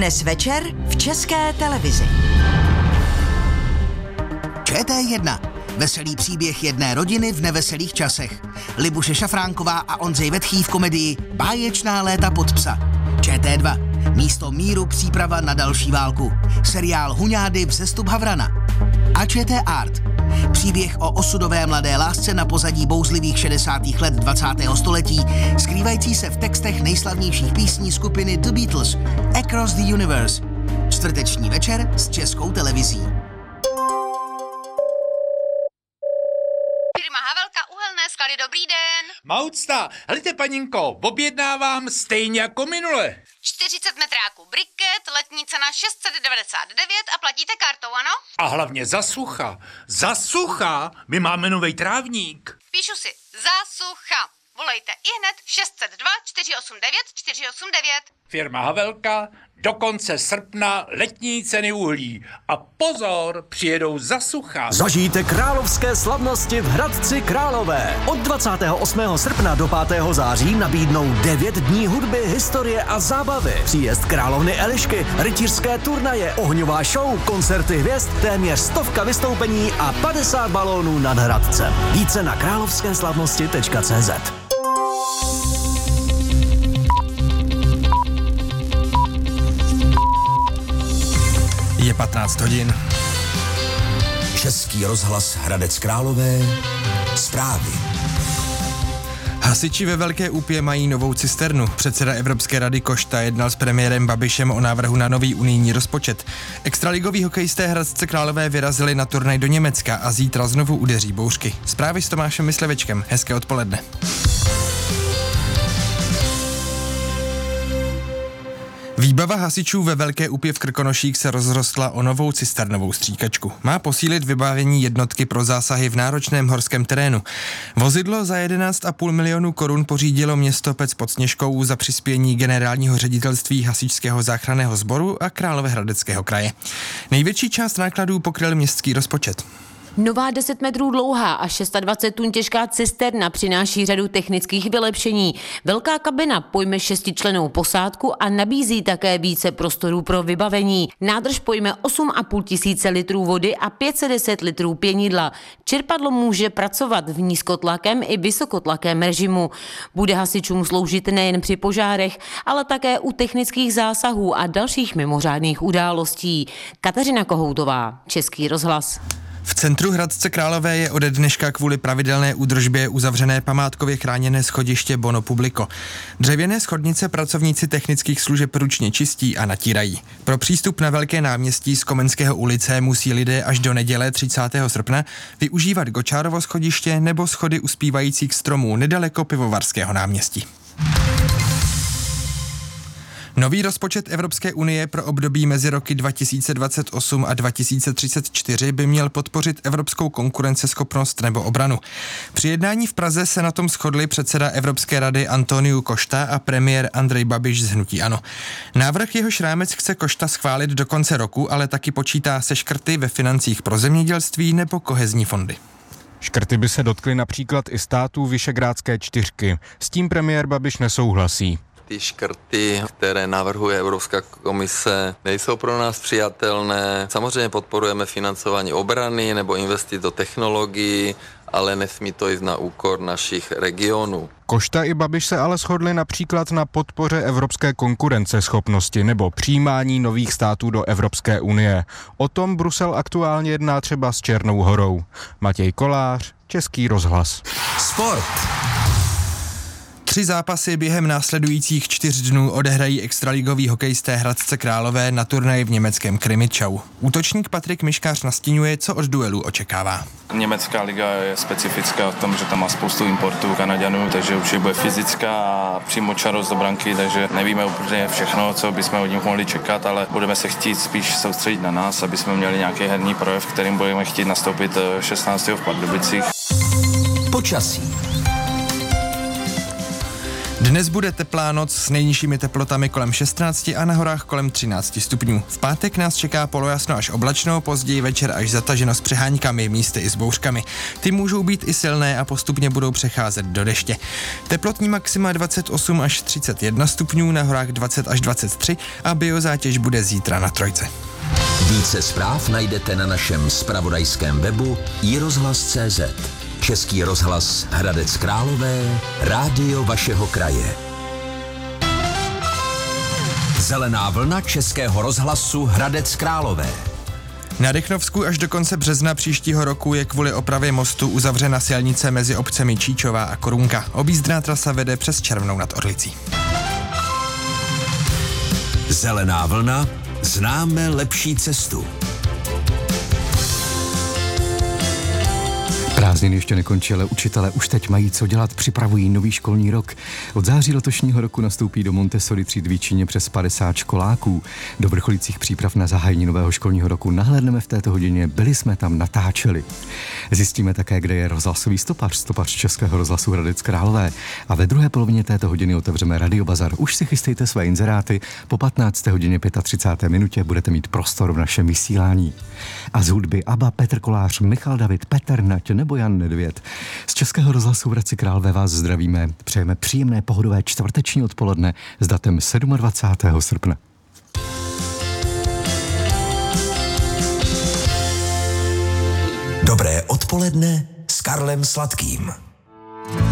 Dnes večer v České televizi. ČT1. Veselý příběh jedné rodiny v neveselých časech. Libuše Šafránková a Ondřej Vetchý v komedii Báječná léta pod psa. ČT2. Místo míru příprava na další válku. Seriál Huňády Vzestup Havrana. A ČT Art. Příběh o osudové mladé lásce na pozadí bouzlivých 60. let 20. století, skrývající se v textech nejslavnějších písní skupiny The Beatles, Across the Universe. Čtvrteční večer s Českou televizí. Firma Havelka Uhelné sklady, dobrý den. Maucta, helejte paninko, objednávám stejně jako minule. 40 metráků briket, letní cena 699 a platíte kartou, ano? A hlavně za sucha, my máme novej trávník. Píšu si, za sucha. Volejte ihned 602 489 489. Firma Havelka, do konce srpna letní ceny uhlí. A pozor, přijedou za sucha. Zažijte královské slavnosti v Hradci Králové. Od 28. srpna do 5. září nabídnou 9 dní hudby, historie a zábavy. Příjezd královny Elišky, rytířské turnaje, ohňová show, koncerty hvězd, téměř 100 vystoupení a 50 balónů nad Hradcem. Více na královskéslavnosti.cz. Je 15 hodin. Český rozhlas Hradec Králové. Zprávy. Hasiči ve Velké Úpě mají novou cisternu. Předseda Evropské rady Košta jednal s premiérem Babišem o návrhu na nový unijní rozpočet. Extraligoví hokejisté Hradce Králové vyrazili na turnaj do Německa a zítra znovu udeří bouřky. Zprávy s Tomášem Myslevečkem. Hezké odpoledne. Výbava hasičů ve Velké Úpě v Krkonoších se rozrostla o novou cisternovou stříkačku. Má posílit vybavení jednotky pro zásahy v náročném horském terénu. Vozidlo za 11,5 milionu korun pořídilo město Pec pod Sněžkou za přispění generálního ředitelství hasičského záchranného sboru a Královéhradeckého kraje. Největší část nákladů pokryl městský rozpočet. Nová 10 metrů dlouhá a 620 tun těžká cisterna přináší řadu technických vylepšení. Velká kabina pojme 6člennou posádku a nabízí také více prostorů pro vybavení. Nádrž pojme 8,5 tisíce litrů vody a 510 litrů pěnidla. Čerpadlo může pracovat v nízkotlakém i vysokotlakém režimu. Bude hasičům sloužit nejen při požárech, ale také u technických zásahů a dalších mimořádných událostí. Kateřina Kohoutová, Český rozhlas. V centru Hradce Králové je ode dneška kvůli pravidelné údržbě uzavřené památkově chráněné schodiště Bono Publico. Dřevěné schodnice pracovníci technických služeb ručně čistí a natírají. Pro přístup na Velké náměstí z Komenského ulice musí lidé až do neděle 30. srpna využívat Gočárovo schodiště nebo schody uspívající k stromů nedaleko Pivovarského náměstí. Nový rozpočet Evropské unie pro období mezi roky 2028 a 2034 by měl podpořit evropskou konkurenceschopnost nebo obranu. Při jednání v Praze se na tom shodli předseda Evropské rady Antonio Costa a premiér Andrej Babiš z hnutí ANO. Návrh jehož rámec chce Costa schválit do konce roku, ale taky počítá se škrty ve financích pro zemědělství nebo kohezní fondy. Škrty by se dotkly například i států Visegrádské čtyřky. S tím premiér Babiš nesouhlasí. Ty škrty, které navrhuje Evropská komise, nejsou pro nás přijatelné. Samozřejmě podporujeme financování obrany nebo investic do technologií, ale nesmí to jít na úkor našich regionů. Košta i Babiš se ale shodli například na podpoře evropské konkurenceschopnosti nebo přijímání nových států do Evropské unie. O tom Brusel aktuálně jedná třeba s Černou Horou. Matěj Kolář, Český rozhlas. Sport. 3 zápasy během následujících 4 dnů odehrají extraligoví hokejisté Hradce Králové na turnaji v německém Krimičau. Útočník Patrik Miškář nastíňuje, co od duelu očekává. Německá liga je specifická v tom, že tam má spoustu importů Kanaďanů, takže určitě bude fyzická a přímočarost do branky, takže nevíme úplně všechno, co bychom od nich mohli čekat, ale budeme se chtít spíš soustředit na nás, aby jsme měli nějaký herní projev, kterým budeme chtít nastoupit 16. v Pardubicích. Počasí. Dnes bude teplá noc s nejnižšími teplotami kolem 16 a na horách kolem 13 stupňů. V pátek nás čeká polojasno až oblačno, později večer až zataženo s přehánkami, místy i s bouřkami. Ty můžou být i silné a postupně budou přecházet do deště. Teplotní maxima 28 až 31 stupňů, na horách 20 až 23 a biozátěž bude zítra na Trojce. Více zpráv najdete na našem zpravodajském webu iRozhlas.cz. Český rozhlas Hradec Králové, rádio vašeho kraje. Zelená vlna Českého rozhlasu Hradec Králové. Na Rychnovsku až do konce března příštího roku je kvůli opravě mostu uzavřena silnice mezi obcemi Číčová a Korunka. Objízdná trasa vede přes Červnou nad Orlicí. Zelená vlna, známe lepší cestu. Prázdniny ještě nekončí, ale učitelé už teď mají co dělat, připravují nový školní rok. Od září letošního roku nastoupí do Montessori tříd v Jíčíně přes 50 školáků. Do vrcholících příprav na zahájení nového školního roku nahlédneme v této hodině, byli jsme tam, natáčeli. Zjistíme také, kde je rozhlasový stopař Českého rozhlasu Hradec Králové. A ve druhé polovině této hodiny otevřeme Radiobazar. Už si chystejte své inzeráty, po 15. hodině 35. minutě budete mít prostor v našem vysílání. A z hudby ABBA, Petr Kolář, Michal David, Petr Nať nebo Jan Nedvěd. Z Českého rozhlasu Hradci Králové vás zdravíme, přejeme příjemné pohodové čtvrteční odpoledne s datem 27. srpna. Dobré odpoledne s Karlem Sladkým.